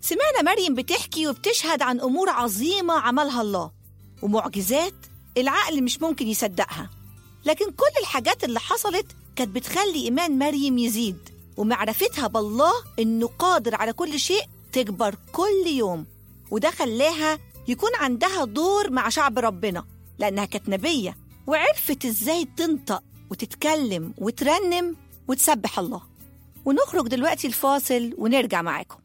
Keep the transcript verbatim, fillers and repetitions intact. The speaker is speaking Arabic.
سمعنا مريم بتحكي وبتشهد عن أمور عظيمة عملها الله ومعجزات العقل مش ممكن يصدقها، لكن كل الحاجات اللي حصلت كانت بتخلي إيمان مريم يزيد ومعرفتها بالله إنه قادر على كل شيء تكبر كل يوم. وده خلاها يكون عندها دور مع شعب ربنا لأنها كانت نبية وعرفت إزاي تنطق وتتكلم وترنم وتسبح الله. ونخرج دلوقتي الفاصل ونرجع معاكم.